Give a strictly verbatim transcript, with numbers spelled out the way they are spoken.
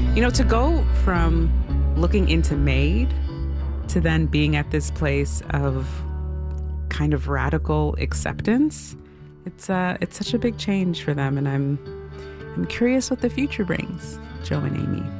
You know, to go from looking into Made to then being at this place of kind of radical acceptance, it's uh, it's such a big change for them, and I'm I'm curious what the future brings, Joe and Amy.